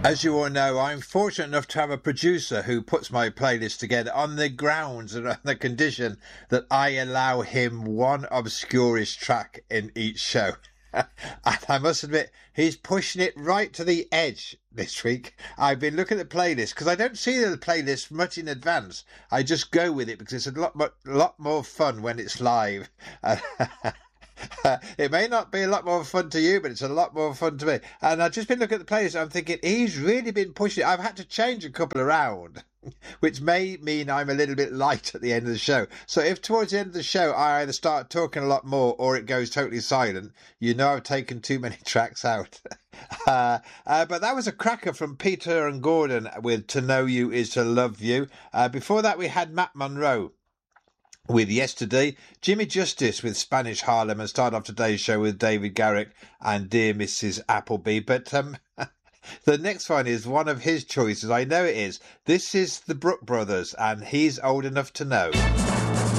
As you all know, I'm fortunate enough to have a producer who puts my playlist together on the grounds and on the condition that I allow him one obscurest track in each show. And I must admit, he's pushing it right to the edge this week. I've been looking at the playlist because I don't see the playlist much in advance. I just go with it because it's a lot more fun when it's live. It may not be a lot more fun to you, but it's a lot more fun to me. And I've just been looking at the playlist. I'm thinking he's really been pushing it. I've had to change a couple around, which may mean I'm a little bit light at the end of the show. So if towards the end of the show I either start talking a lot more or it goes totally silent, you know I've taken too many tracks out. But that was a cracker from Peter and Gordon with To Know You Is To Love You. Before that we had Matt Monro with Yesterday, Jimmy Justice with Spanish Harlem, and start off today's show with David Garrick and Dear Mrs. Appleby. But the next one is one of his choices. I know it is. This is the Brook Brothers, and He's Old Enough to Know.